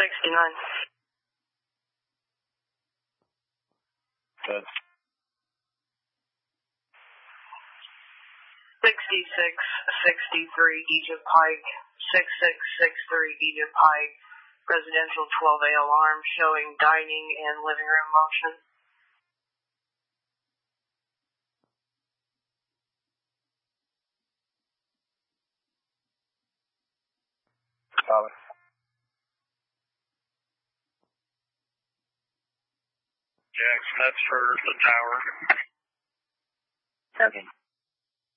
69. Good. 6663 Egypt Pike, 6663 Egypt Pike, residential 12A alarm showing dining and living room motion. Copy. Jackson, that's for the tower. Checking.